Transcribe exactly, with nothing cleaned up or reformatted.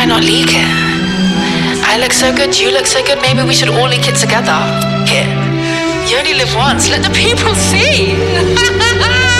Why not leak it? I look so good, you look so good, maybe we should all leak it together. Here. You only live once, let the people see.